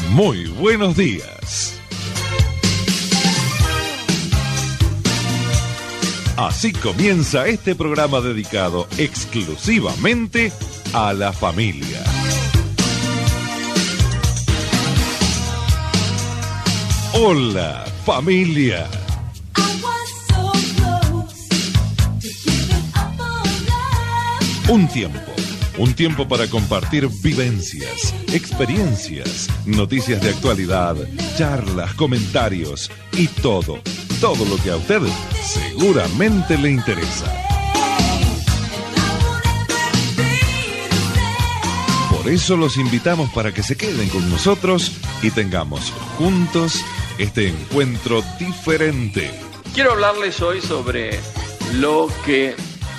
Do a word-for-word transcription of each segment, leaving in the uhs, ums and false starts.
Muy buenos días. Así comienza este programa dedicado exclusivamente a la familia. Hola, familia. Un tiempo, un tiempo para compartir vivencias, experiencias, noticias de actualidad, charlas, comentarios y todo, todo lo que a usted seguramente le interesa. Por eso los invitamos para que se queden con nosotros y tengamos juntos este encuentro diferente. Quiero hablarles hoy sobre lo que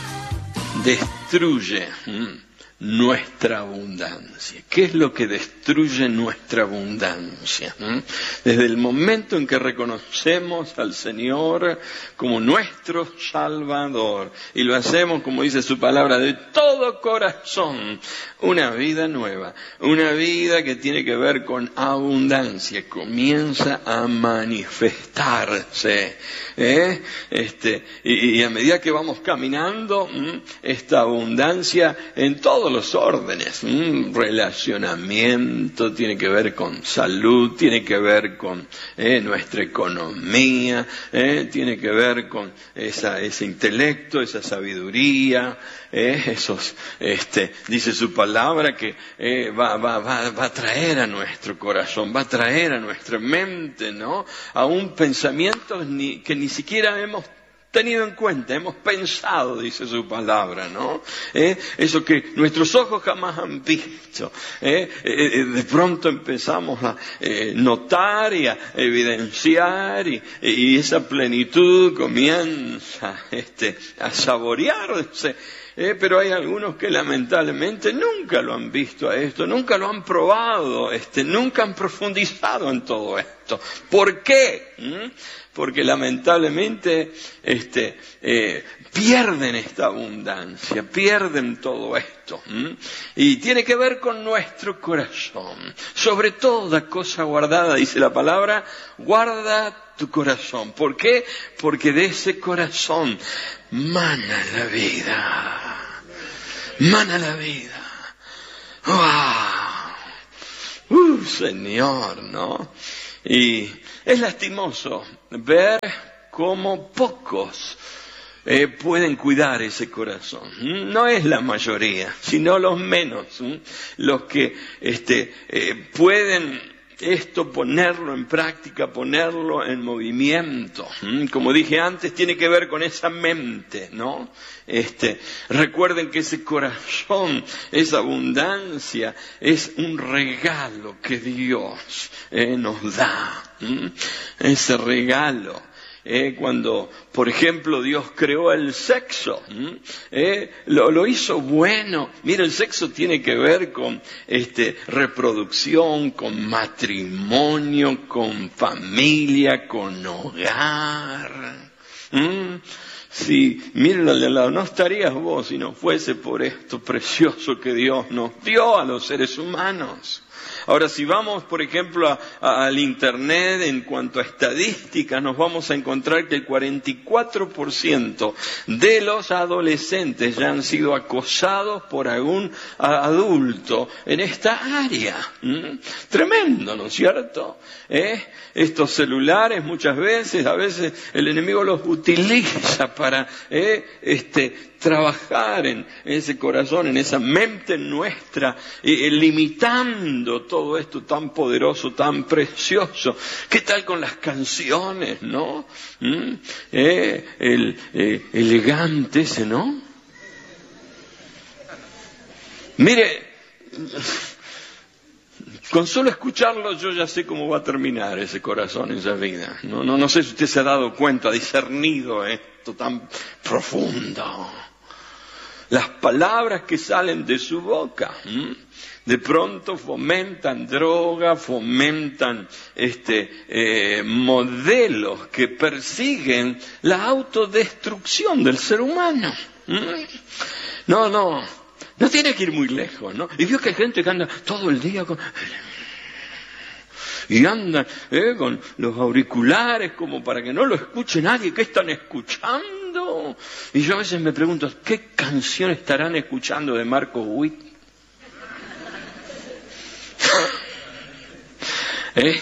destruye nuestra abundancia. ¿Qué es lo que destruye nuestra abundancia? Desde el momento en que reconocemos al Señor como nuestro Salvador y lo hacemos, como dice su palabra, de todo corazón, una vida nueva, una vida que tiene que ver con abundancia, comienza a manifestarse. ¿eh? Este, y, y a medida que vamos caminando, esta abundancia en todos los órdenes, relacionamiento, tiene que ver con salud, tiene que ver con eh, nuestra economía, eh, tiene que ver con esa, ese intelecto, esa sabiduría, eh, esos, este, dice su palabra que eh, va, va, va, va a traer a nuestro corazón, va a traer a nuestra mente, ¿no? A un pensamiento ni, que ni siquiera hemos tenido en cuenta, hemos pensado, dice su palabra, ¿no? ¿Eh? Eso que nuestros ojos jamás han visto. ¿eh? Eh, de pronto empezamos a eh, notar y a evidenciar y, y esa plenitud comienza este, a saborearse. Eh, pero hay algunos que lamentablemente nunca lo han visto a esto, nunca lo han probado, este, nunca han profundizado en todo esto. ¿Por qué? ¿Mm? Porque lamentablemente este, eh, pierden esta abundancia, pierden todo esto. ¿Mm? Y tiene que ver con nuestro corazón. Sobre toda cosa guardada, dice la palabra, guarda tu corazón. ¿Por qué? Porque de ese corazón mana la vida. Mana la vida. ¡Wow! ¡Uh, Señor! ¿No? Y es lastimoso ver cómo pocos eh, pueden cuidar ese corazón. No es la mayoría, sino los menos, ¿sí? Los que este, eh, pueden esto ponerlo en práctica, ponerlo en movimiento. Como dije antes, tiene que ver con esa mente, ¿no? Este, recuerden que ese corazón, esa abundancia, es un regalo que Dios eh, nos da. ¿Mm? Ese regalo. Eh, cuando, por ejemplo, Dios creó el sexo, eh, lo, lo hizo bueno. Mira, el sexo tiene que ver con este, reproducción, con matrimonio, con familia, con hogar. ¿Mm? Sí, mira, no estarías vos si no fuese por esto precioso que Dios nos dio a los seres humanos. Ahora, si vamos, por ejemplo, a, a, al Internet, en cuanto a estadísticas, nos vamos a encontrar que el cuarenta y cuatro por ciento de los adolescentes ya han sido acosados por algún adulto en esta área. ¿Mm? Tremendo, ¿no es cierto? ¿Eh? Estos celulares muchas veces, a veces el enemigo los utiliza para eh, este, trabajar en ese corazón, en esa mente nuestra, eh, limitando todo esto tan poderoso, tan precioso. ¿Qué tal con las canciones, no? ¿Mm? Eh, el eh, elegante ese, ¿no? Mire, con solo escucharlo yo ya sé cómo va a terminar ese corazón, esa vida. No, no, no sé si usted se ha dado cuenta, ha discernido esto tan profundo. Las palabras que salen de su boca, ¿m? de pronto fomentan droga, fomentan este eh, modelos que persiguen la autodestrucción del ser humano. ¿M? No, no. No tiene que ir muy lejos, ¿no? Y vio que hay gente que anda todo el día con... y andan eh, con los auriculares como para que no lo escuche nadie. ¿Qué están escuchando? Y yo a veces me pregunto, ¿qué canción estarán escuchando de Marcos Witt? ¿Eh?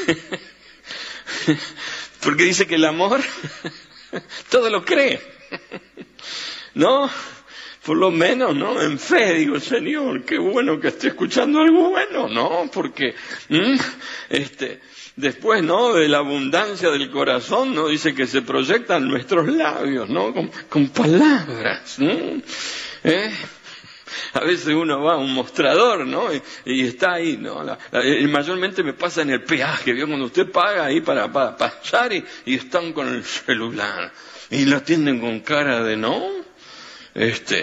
Porque dice que el amor todo lo cree, ¿no? Por lo menos, ¿no? En fe, digo, Señor, qué bueno que esté escuchando algo bueno, ¿no? Porque, ¿m? este, después, ¿no? De la abundancia del corazón, ¿no? Dice que se proyectan nuestros labios, ¿no? Con, con palabras, ¿no? ¿Eh? A veces uno va a un mostrador, ¿no? Y, y está ahí, ¿no? La, la, y mayormente me pasa en el peaje, ¿vio? Cuando usted paga ahí para, para pasar y, y están con el celular. Y lo atienden con cara de, ¿no? Este...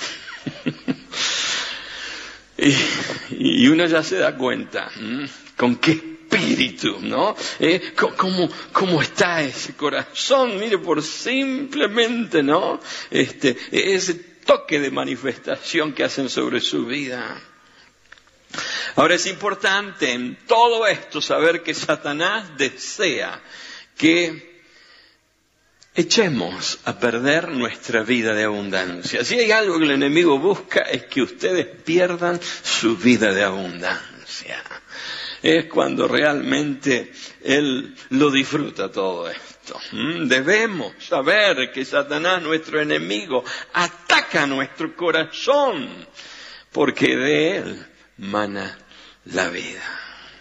y, y uno ya se da cuenta, ¿m? Con qué espíritu, ¿no? ¿Eh? ¿Cómo, cómo está ese corazón? Mire, por simplemente, ¿no? Este, ese toque de manifestación que hacen sobre su vida. Ahora es importante en todo esto saber que Satanás desea que echemos a perder nuestra vida de abundancia. Si hay algo que el enemigo busca es que ustedes pierdan su vida de abundancia. Es cuando realmente él lo disfruta todo esto. Debemos saber que Satanás, nuestro enemigo, ataca nuestro corazón, porque de él mana la vida.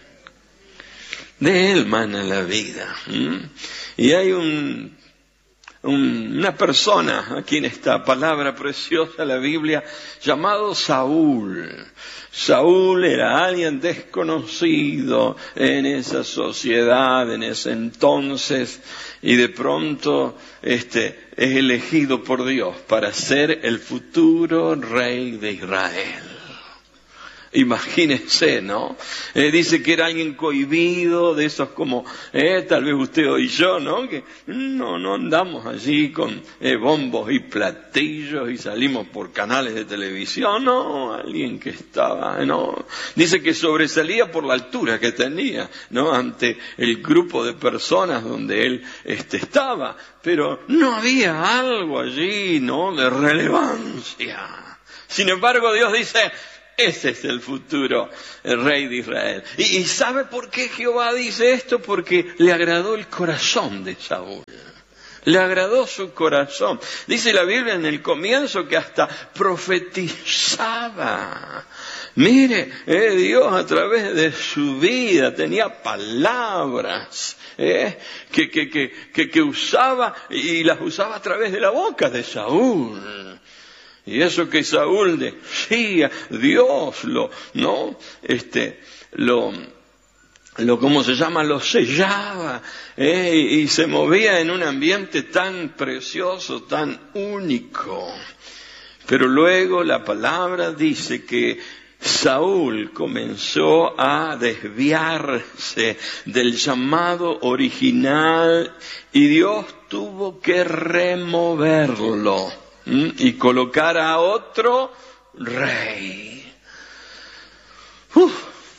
De él mana la vida. Y hay un, un, una persona aquí en esta palabra preciosa de la Biblia llamado Saúl. Saúl era alguien desconocido en esa sociedad, en ese entonces, y de pronto este, es elegido por Dios para ser el futuro rey de Israel. Imagínense, ¿no? Eh, dice que era alguien cohibido, de esos como, eh, tal vez usted o yo, ¿no? Que no, no andamos allí con eh, bombos y platillos y salimos por canales de televisión, no, alguien que estaba, ¿no? Dice que sobresalía por la altura que tenía, ¿no? Ante el grupo de personas donde él este, estaba, pero no había algo allí, ¿no? De relevancia. Sin embargo, Dios dice, ese es el futuro el rey de Israel. ¿Y, ¿Y sabe por qué Jehová dice esto? Porque le agradó el corazón de Saúl. Le agradó su corazón. Dice la Biblia en el comienzo que hasta profetizaba. Mire, eh, Dios a través de su vida tenía palabras eh, que, que, que, que, que usaba y las usaba a través de la boca de Saúl. Y eso que Saúl decía, Dios lo, ¿no? Este, lo, lo, ¿cómo se llama? Lo sellaba, ¿eh? y, y se movía en un ambiente tan precioso, tan único. Pero luego la palabra dice que Saúl comenzó a desviarse del llamado original y Dios tuvo que removerlo. Y colocar a otro rey. Uf.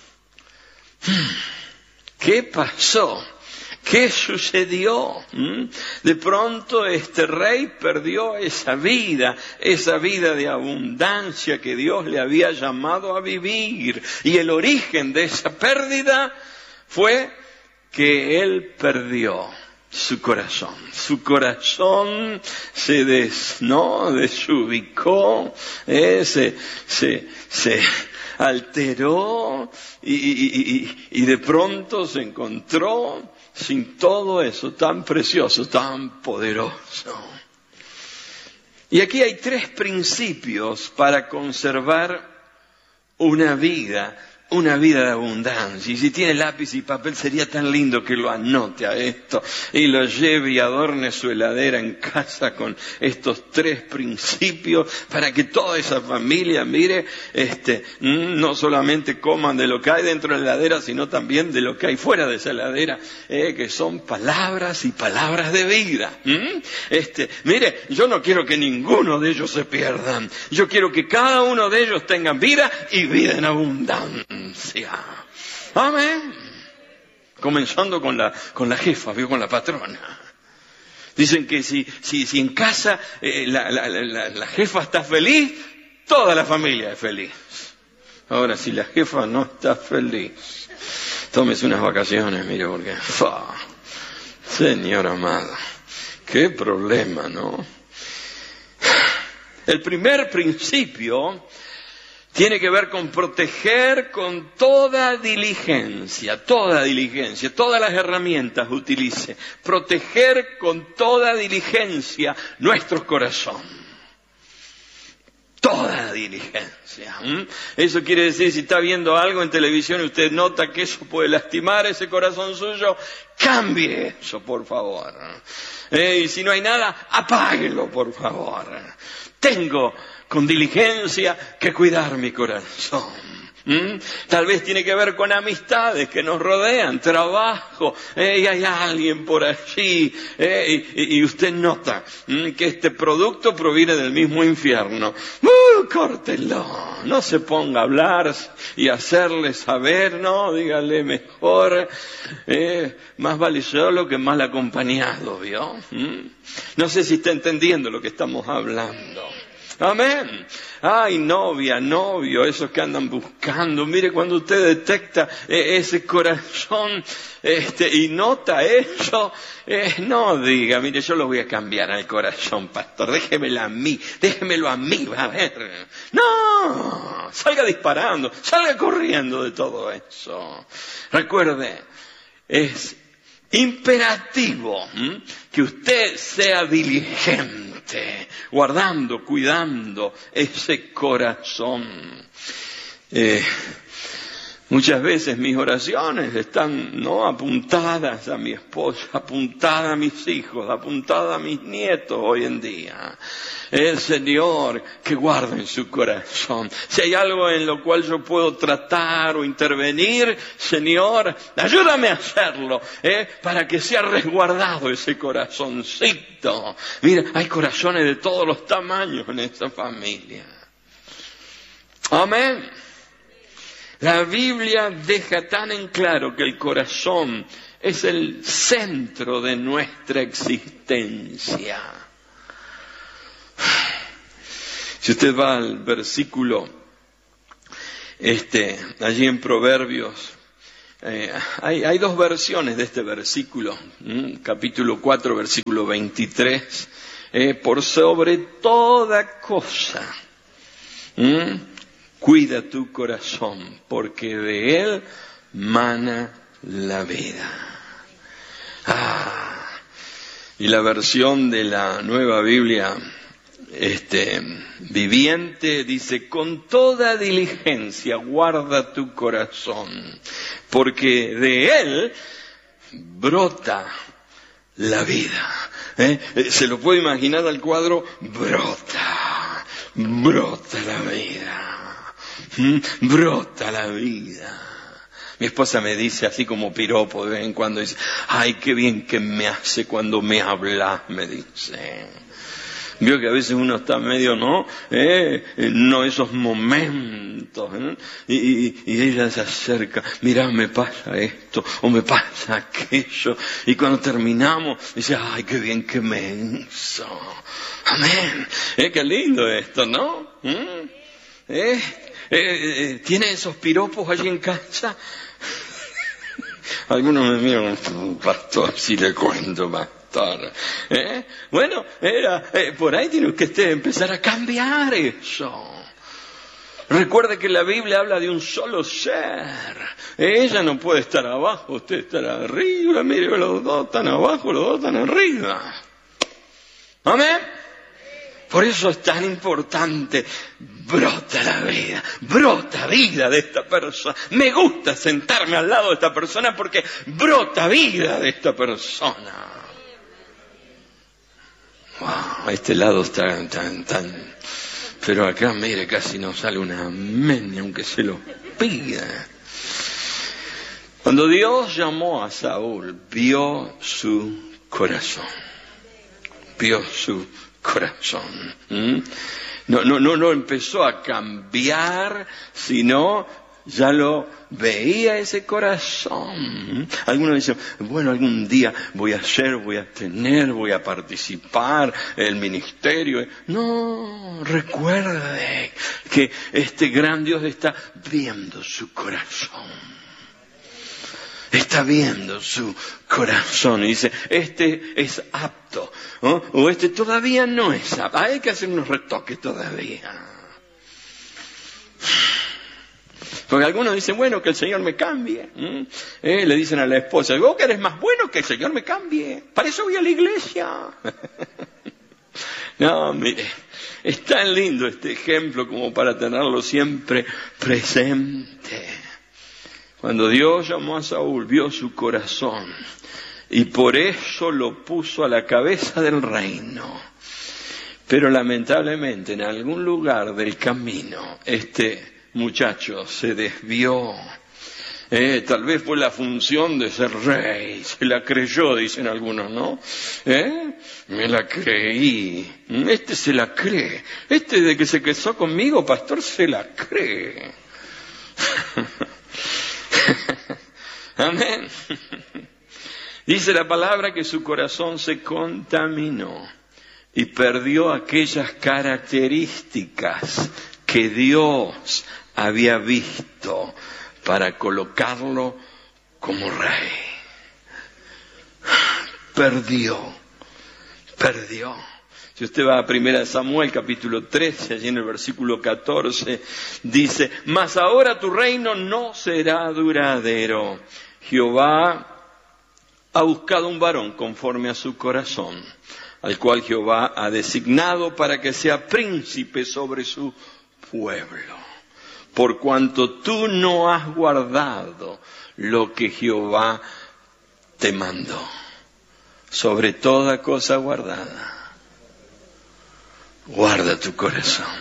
¿Qué pasó? ¿Qué sucedió? De pronto este rey perdió esa vida, esa vida de abundancia que Dios le había llamado a vivir. Y el origen de esa pérdida fue que él perdió su corazón. Su corazón se des, ¿no? desubicó, eh, se, se, se alteró y, y, y, y de pronto se encontró sin todo eso tan precioso, tan poderoso. Y aquí hay tres principios para conservar una vida Una vida de abundancia. Y si tiene lápiz y papel, sería tan lindo que lo anote a esto y lo lleve y adorne su heladera en casa con estos tres principios para que toda esa familia, mire, este, no solamente coman de lo que hay dentro de la heladera, sino también de lo que hay fuera de esa heladera, eh, que son palabras y palabras de vida. ¿Mm? Este, mire, yo no quiero que ninguno de ellos se pierdan. Yo quiero que cada uno de ellos tenga vida y vida en abundancia. Amén. Comenzando con la, con la jefa, ¿vio? Con la patrona. Dicen que si, si, si en casa eh, la, la, la, la jefa está feliz, toda la familia es feliz. Ahora, si la jefa no está feliz, tómese unas vacaciones, mire, porque... ¡fa! Señor amado, qué problema, ¿no? El primer principio tiene que ver con proteger con toda diligencia, toda diligencia, todas las herramientas utilice. Proteger con toda diligencia nuestro corazón. Toda diligencia. ¿Mm? Eso quiere decir, si está viendo algo en televisión y usted nota que eso puede lastimar ese corazón suyo, cambie eso, por favor. Eh, y si no hay nada, apáguelo, por favor. Tengo con diligencia que cuidar mi corazón. ¿Mm? Tal vez tiene que ver con amistades que nos rodean, trabajo, eh, y hay alguien por allí, eh, y, y usted nota ¿mm? que este producto proviene del mismo infierno. ¡Uh, córtelo! No se ponga a hablar y hacerle saber, no, dígale mejor, eh, más vale solo que mal acompañado, ¿vio? ¿Mm? No sé si está entendiendo lo que estamos hablando. Amén. Ay, novia, novio, esos que andan buscando. Mire, cuando usted detecta eh, ese corazón este, y nota eso, eh, no diga, mire, yo lo voy a cambiar al corazón, pastor. Déjemelo a mí, déjemelo a mí, va a ver. No, salga disparando, salga corriendo de todo eso. Recuerde, es imperativo ¿m? que usted sea diligente, guardando, cuidando ese corazón. Eh, muchas veces mis oraciones están no apuntadas a mi esposa, apuntadas a mis hijos, apuntadas a mis nietos hoy en día. El Señor que guarda en su corazón. Si hay algo en lo cual yo puedo tratar o intervenir, Señor, ayúdame a hacerlo, ¿eh? para que sea resguardado ese corazoncito. Mira, hay corazones de todos los tamaños en esta familia. Amén. La Biblia deja tan en claro que el corazón es el centro de nuestra existencia. Si usted va al versículo, este, allí en Proverbios, eh, hay, hay dos versiones de este versículo, ¿m? Capítulo cuatro, versículo veintitrés, eh, por sobre toda cosa, ¿m? cuida tu corazón, porque de él mana la vida. Ah, y la versión de la Nueva Biblia Este, viviente dice, con toda diligencia guarda tu corazón, porque de él brota la vida. ¿Eh? ¿Se lo puede imaginar al cuadro? Brota, brota la vida, ¿Mm? brota la vida. Mi esposa me dice así como piropo de vez en cuando, dice, ay, qué bien que me hace cuando me hablas, me dice. Vio que a veces uno está medio, ¿no? ¿Eh? No esos momentos, ¿eh? y, y, y ella se acerca, mira, me pasa esto, o me pasa aquello, y cuando terminamos, dice, ay, qué bien que me hizo. Amén. ¿Eh? Qué lindo esto, ¿no? ¿Eh? ¿Eh? ¿Eh? ¿Tiene esos piropos allí en casa? Algunos me miran, pastor, si le cuento más. ¿Eh? Bueno, era, eh, por ahí tiene que usted empezar a cambiar eso. Recuerde que la Biblia habla de un solo ser. Ella no puede estar abajo, usted estará arriba. Mire, los dos están abajo, los dos están arriba. Amén. Por eso es tan importante. Brota la vida, brota vida de esta persona. Me gusta sentarme al lado de esta persona porque brota vida de esta persona. Wow, este lado está tan, tan... Pero acá, mire, casi no sale una amén, aunque se lo pida. Cuando Dios llamó a Saúl, vio su corazón. Vio su corazón. ¿Mm? No, no, no, no empezó a cambiar, sino ya lo veía ese corazón. Algunos dicen, bueno, algún día voy a hacer, voy a tener, voy a participar en el ministerio. No, recuerde que este gran Dios está viendo su corazón. Está viendo su corazón y dice, este es apto, ¿no? O este todavía no es apto. Hay que hacer unos retoques todavía. Porque algunos dicen, bueno, que el Señor me cambie. ¿Eh? Le dicen a la esposa, vos que eres más bueno, que el Señor me cambie. Para eso voy a la iglesia. No, mire, es tan lindo este ejemplo como para tenerlo siempre presente. Cuando Dios llamó a Saúl, vio su corazón y por eso lo puso a la cabeza del reino. Pero lamentablemente en algún lugar del camino este muchacho se desvió. Eh, tal vez fue la función de ser rey, se la creyó, dicen algunos, ¿no? ¿Eh? Me la creí. Este se la cree. Este de que se casó conmigo, pastor, se la cree. Amén. Dice la palabra que su corazón se contaminó y perdió aquellas características que Dios había visto para colocarlo como rey. Perdió, perdió. Si usted va a primera Samuel capítulo trece, allí en el versículo catorce, dice, mas ahora tu reino no será duradero. Jehová ha buscado un varón conforme a su corazón, al cual Jehová ha designado para que sea príncipe sobre su pueblo. Por cuanto tú no has guardado lo que Jehová te mandó, sobre toda cosa guardada, guarda tu corazón.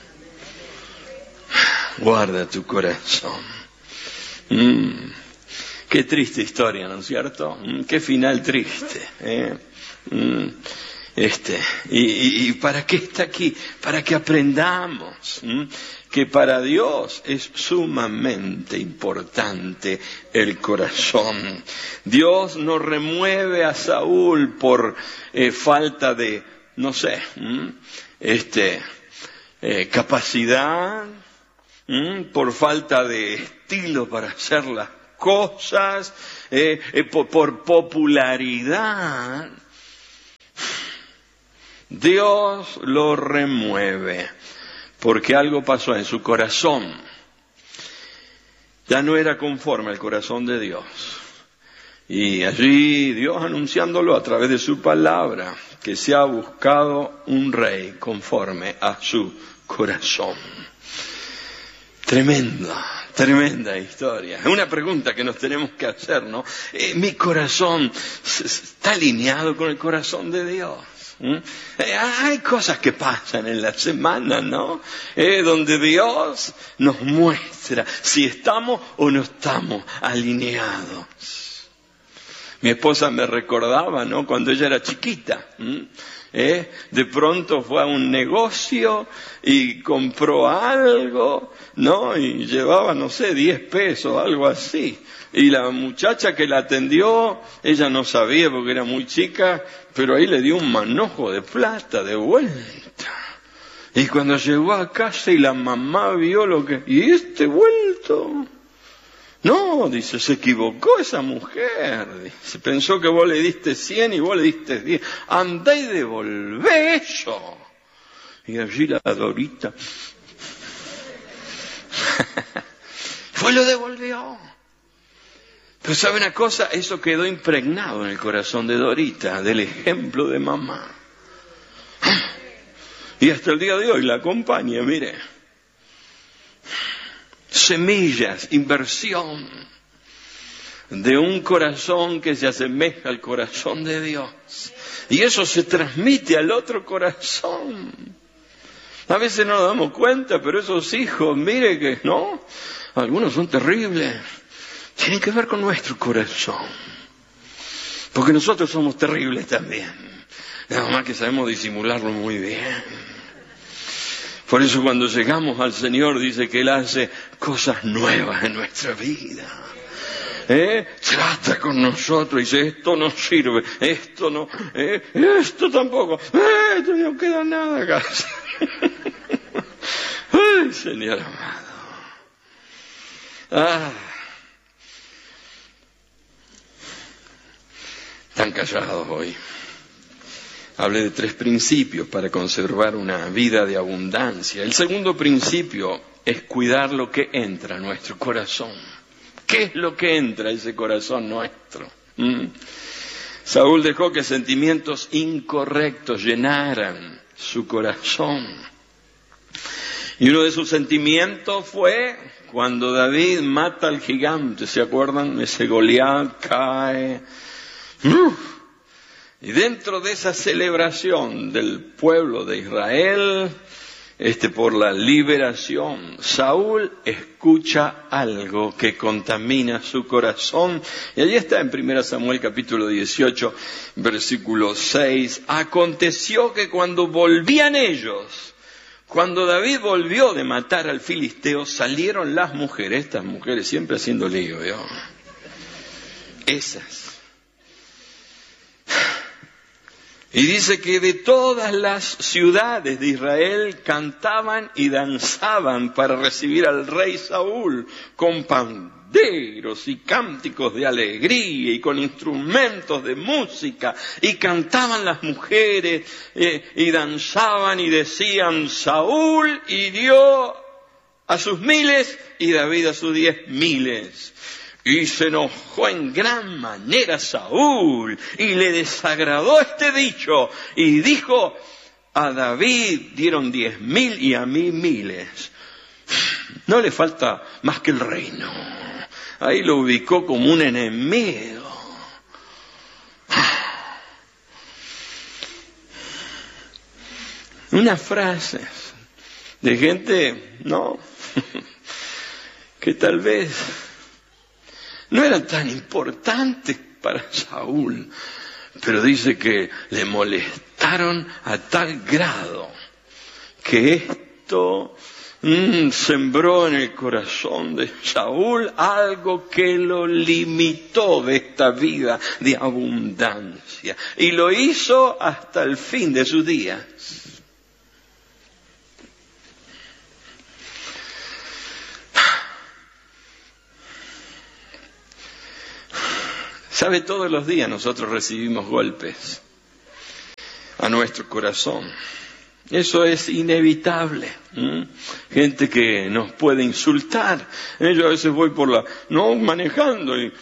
Guarda tu corazón. Mm. Qué triste historia, ¿no es cierto? Mm. Qué final triste. ¿eh? Mm. Este, y, y, y ¿para qué está aquí? Para que aprendamos ¿m? que para Dios es sumamente importante el corazón. Dios no remueve a Saúl por eh, falta de, no sé, ¿m? este, eh, capacidad, ¿m? por falta de estilo para hacer las cosas, eh, eh, por, por popularidad. Dios lo remueve porque algo pasó en su corazón. Ya no era conforme al corazón de Dios. Y allí Dios anunciándolo a través de su palabra, que se ha buscado un rey conforme a su corazón. Tremenda, tremenda historia. Es una pregunta que nos tenemos que hacer, ¿no? Eh, ¿Mi corazón está alineado con el corazón de Dios? ¿Mm? Eh, hay cosas que pasan en la semana, ¿no? Eh, donde Dios nos muestra si estamos o no estamos alineados. Mi esposa me recordaba, ¿no? Cuando ella era chiquita, ¿Mm? ¿Eh? de pronto fue a un negocio y compró algo, ¿no? Y llevaba, no sé, diez pesos, algo así. Y la muchacha que la atendió, ella no sabía porque era muy chica, pero ahí le dio un manojo de plata de vuelta. Y cuando llegó a casa y la mamá vio lo que... ¿Y este vuelto? No, dice, se equivocó esa mujer. Dice, pensó que vos le diste cien y vos le diste diez. Andá y devolvé eso. Y allí la Dorita... Fue lo devolvió. Pero ¿sabe una cosa? Eso quedó impregnado en el corazón de Dorita, del ejemplo de mamá. Y hasta el día de hoy la acompaña, mire. Semillas, inversión de un corazón que se asemeja al corazón de Dios. Y eso se transmite al otro corazón. A veces no nos damos cuenta, pero esos hijos, mire que, ¿no? Algunos son terribles. Tienen que ver con nuestro corazón. Porque nosotros somos terribles también. Nada más que sabemos disimularlo muy bien. Por eso cuando llegamos al Señor dice que Él hace cosas nuevas en nuestra vida. ¿Eh? Trata con nosotros y dice, esto no sirve, esto no, eh, esto tampoco, eh, esto no queda nada acá. Ay, Señor amado. Ah. Están callados hoy. Hablé de tres principios para conservar una vida de abundancia. El segundo principio es cuidar lo que entra a nuestro corazón. ¿Qué es lo que entra a ese corazón nuestro? ¿Mm? Saúl dejó que sentimientos incorrectos llenaran su corazón. Y uno de sus sentimientos fue cuando David mata al gigante. ¿Se acuerdan? Ese Goliat cae. ¡Uf! Y dentro de esa celebración del pueblo de Israel, este por la liberación, Saúl escucha algo que contamina su corazón. Y allí está en primera Samuel capítulo dieciocho, versículo seis. Aconteció que cuando volvían ellos, cuando David volvió de matar al filisteo, salieron las mujeres, estas mujeres siempre haciendo lío, ¿vio? Esas. Y dice que de todas las ciudades de Israel cantaban y danzaban para recibir al rey Saúl con panderos y cánticos de alegría y con instrumentos de música. Y cantaban las mujeres eh, y danzaban y decían, Saúl hirió a sus miles y David a sus diez miles. Y se enojó en gran manera Saúl y le desagradó este dicho y dijo, a David dieron diez mil y a mí miles. No le falta más que el reino. Ahí lo ubicó como un enemigo. Unas frases de gente, no, que tal vez no eran tan importantes para Saúl, pero dice que le molestaron a tal grado que esto mmm, sembró en el corazón de Saúl algo que lo limitó de esta vida de abundancia y lo hizo hasta el fin de sus días. ¿Sabe? Todos los días nosotros recibimos golpes a nuestro corazón. Eso es inevitable. ¿Mm? Gente que nos puede insultar. Yo a veces voy por la... no manejando y...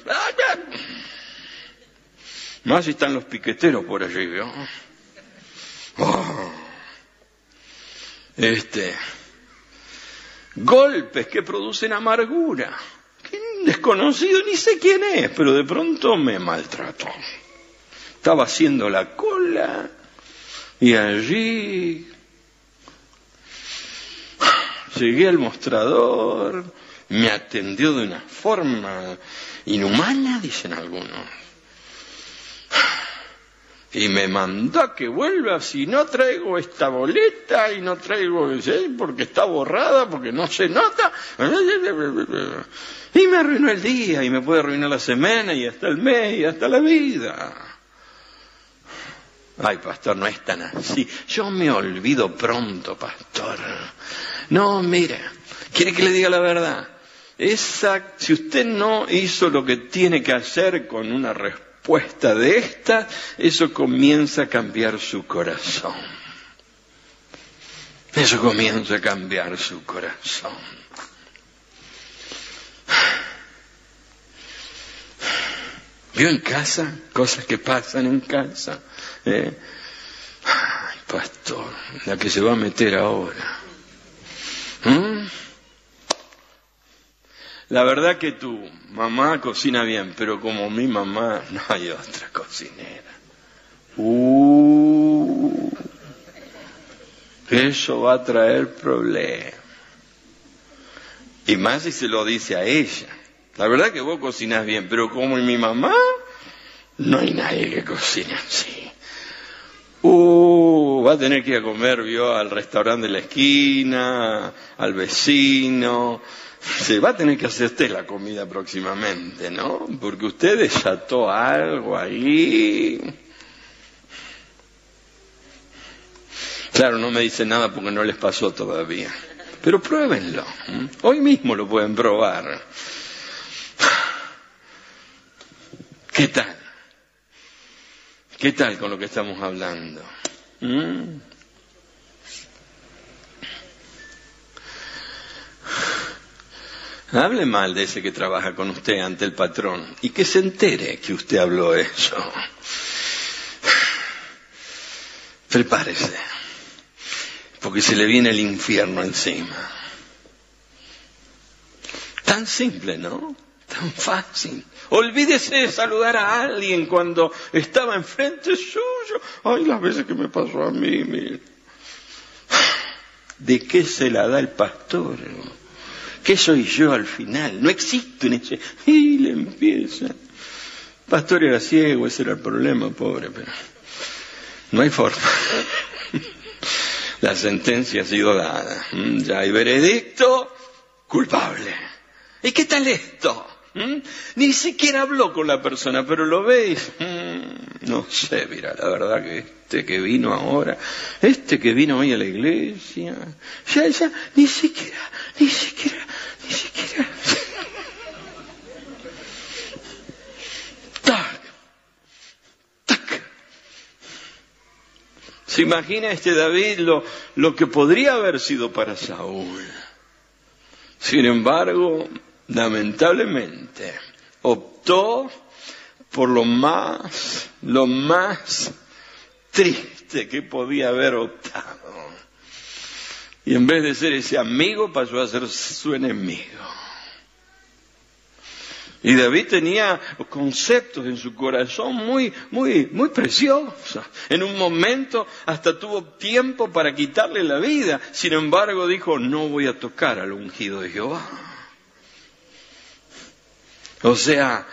más si están los piqueteros por allí, ¿no? Oh. Este... golpes que producen amargura. Desconocido, ni sé quién es, pero de pronto me maltrató. Estaba haciendo la cola y allí llegué al mostrador, me atendió de una forma inhumana, dicen algunos, y me mandó a que vuelva si no traigo esta boleta y no traigo, ¿sí? Porque está borrada, porque no se nota. Y me arruinó el día, y me puede arruinar la semana, y hasta el mes, y hasta la vida. Ay, pastor, no es tan así. Yo me olvido pronto, pastor. No, mire, ¿quiere que le diga la verdad? Esa, si usted no hizo lo que tiene que hacer con una respuesta de esta, eso comienza a cambiar su corazón. Eso comienza a cambiar su corazón. ¿Vio en casa? Cosas que pasan en casa. ¿Eh? Ay, pastor, la que se va a meter ahora. ¿Mm? La verdad que tu mamá cocina bien, pero como mi mamá no hay otra cocinera. Uh, eso va a traer problemas. Y más si se lo dice a ella. La verdad que vos cocinás bien, pero como mi mamá, no hay nadie que cocine así. Uh, va a tener que ir a comer, vio, al restaurante de la esquina, al vecino. Se va a tener que hacer usted la comida próximamente, ¿no? Porque usted desató algo ahí. Claro, no me dice nada porque no les pasó todavía. Pero pruébenlo. Hoy mismo lo pueden probar. ¿Qué tal? ¿Qué tal con lo que estamos hablando? ¿Mm? Hable mal de ese que trabaja con usted ante el patrón y que se entere que usted habló eso. Prepárese, porque se le viene el infierno encima. Tan simple, ¿no? Tan fácil. Olvídese de saludar a alguien cuando estaba enfrente suyo. Ay, las veces que me pasó a mí, mire. ¿De qué se la da el pastor? ¿Qué soy yo al final? No existo en ese... Y le empieza. El pastor era ciego, ese era el problema, pobre, pero no hay forma. La sentencia ha sido dada. Ya hay veredicto, culpable. ¿Y qué tal esto? ¿Mm? Ni siquiera habló con la persona, pero lo veis. Mm, no sé, mira, la verdad que este que vino ahora, este que vino hoy a la iglesia, ya, ya, ni siquiera, ni siquiera, ni siquiera. Tac, tac. ¿Se imagina este David lo, lo que podría haber sido para Saúl? Sin embargo, lamentablemente, optó por lo más, lo más triste que podía haber optado. Y en vez de ser ese amigo, pasó a ser su enemigo. Y David tenía conceptos en su corazón muy, muy, muy preciosos. En un momento hasta tuvo tiempo para quitarle la vida. Sin embargo, dijo, no voy a tocar al ungido de Jehová. O sea,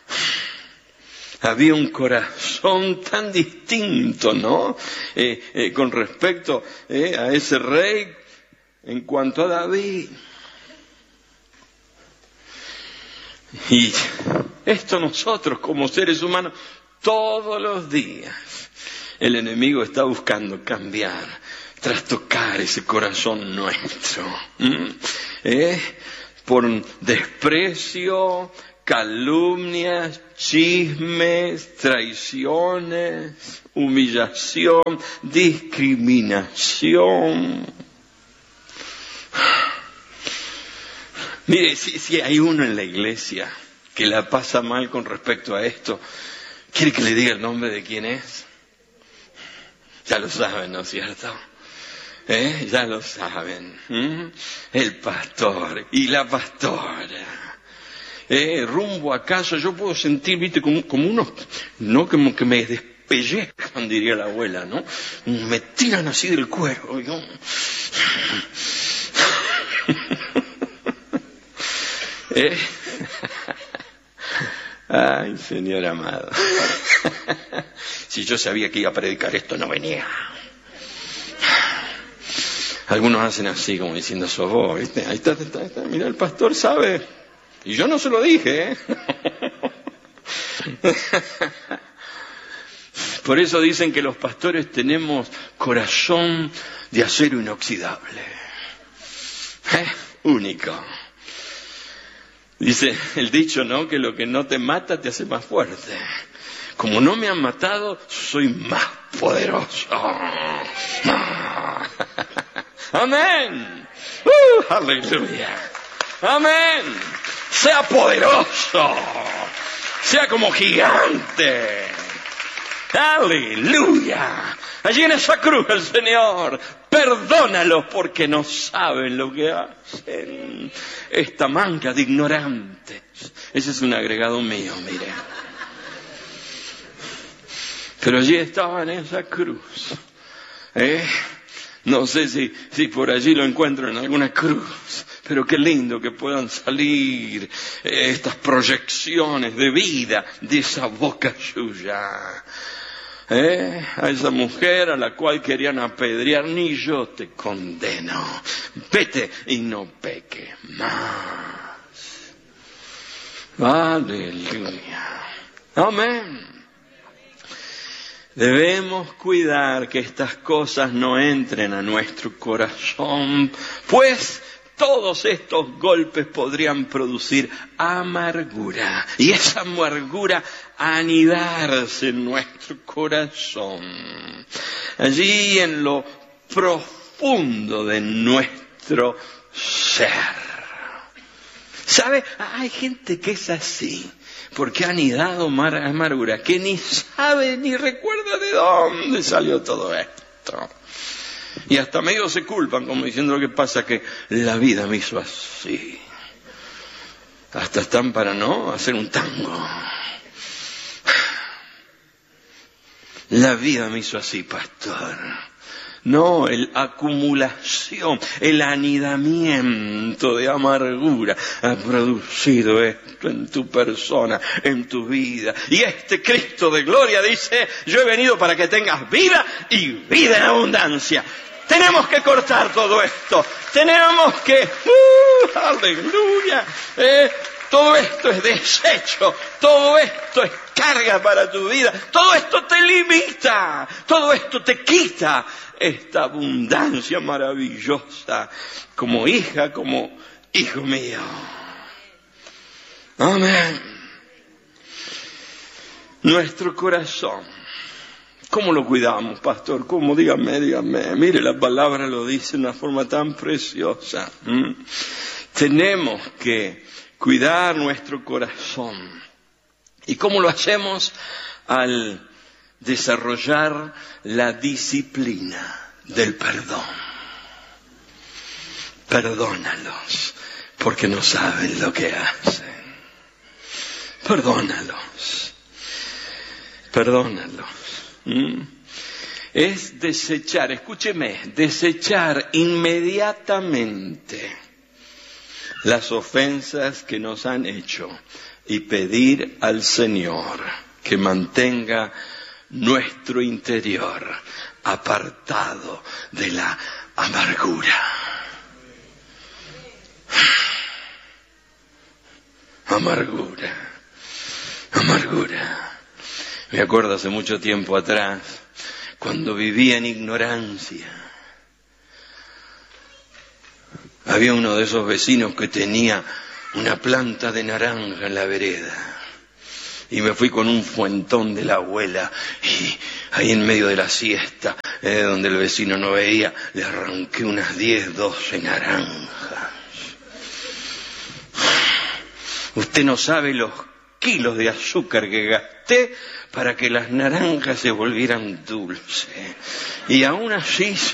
había un corazón tan distinto, ¿no? Eh, eh, con respecto eh, a ese rey en cuanto a David. Y esto nosotros como seres humanos, todos los días, el enemigo está buscando cambiar, trastocar ese corazón nuestro. ¿Mm? ¿Eh? Por desprecio, calumnias, chismes, traiciones, humillación, discriminación. Mire, si, si hay uno en la iglesia que la pasa mal con respecto a esto, ¿quiere que le diga el nombre de quién es? Ya lo saben, ¿no es cierto? ¿Eh? Ya lo saben. ¿Mm? El pastor y la pastora. Eh, rumbo a casa yo puedo sentir, viste, como, como unos, no como que me despellezcan, diría la abuela, ¿no? Me tiran así del cuero, ¿no? ¿Eh? Ay, Señor amado. Si yo sabía que iba a predicar esto, no venía. Algunos hacen así, como diciendo, sos vos, ¿viste? Ahí está, está, está, mira, el pastor sabe. Y yo no se lo dije, ¿eh? Por eso dicen que los pastores tenemos corazón de acero inoxidable. ¿Eh? Único. Dice el dicho, ¿no? Que lo que no te mata te hace más fuerte. Como no me han matado, soy más poderoso. Amén. Uh, aleluya. Amén. Sea poderoso. Sea como gigante. Aleluya. Allí en esa cruz el Señor, perdónalos porque no saben lo que hacen. Esta manga de ignorantes. Ese es un agregado mío, mire. Pero allí estaba en esa cruz. ¿Eh? No sé si, si por allí lo encuentro en alguna cruz. Pero qué lindo que puedan salir estas proyecciones de vida de esa boca suya. ¿Eh? A esa mujer a la cual querían apedrear, ni yo te condeno. Vete y no peques más. Aleluya. Amén. Debemos cuidar que estas cosas no entren a nuestro corazón, pues todos estos golpes podrían producir amargura, y esa amargura anidarse en nuestro corazón, allí en lo profundo de nuestro ser. ¿Sabe? Hay gente que es así, porque ha anidado amargura, que ni sabe ni recuerda de dónde salió todo esto. Y hasta medio se culpan, como diciendo: lo que pasa que la vida me hizo así. Hasta están para no hacer un tango. La vida me hizo así, pastor. No, la acumulación, el anidamiento de amargura ha producido esto en tu persona, en tu vida. Y este Cristo de gloria dice: yo he venido para que tengas vida y vida en abundancia. Tenemos que cortar todo esto. Tenemos que... ¡Uh, aleluya! Eh, todo esto es desecho. Todo esto es carga para tu vida. Todo esto te limita. Todo esto te quita esta abundancia maravillosa. Como hija, como hijo mío. Amén. Nuestro corazón. ¿Cómo lo cuidamos, pastor? ¿Cómo? Dígame, dígame. Mire, la palabra lo dice de una forma tan preciosa. ¿Mm? Tenemos que cuidar nuestro corazón. ¿Y cómo lo hacemos? Al desarrollar la disciplina del perdón. Perdónalos, porque no saben lo que hacen. Perdónalos. Perdónalos. ¿Mm? Es desechar, escúcheme, desechar inmediatamente las ofensas que nos han hecho y pedir al Señor que mantenga nuestro interior apartado de la amargura. Amargura, amargura. Me acuerdo hace mucho tiempo atrás, cuando vivía en ignorancia. Había uno de esos vecinos que tenía una planta de naranja en la vereda. Y me fui con un fuentón de la abuela y ahí en medio de la siesta, eh, donde el vecino no veía, le arranqué unas diez, doce naranjas. Usted no sabe los kilos de azúcar que gasté para que las naranjas se volvieran dulces. Y aún así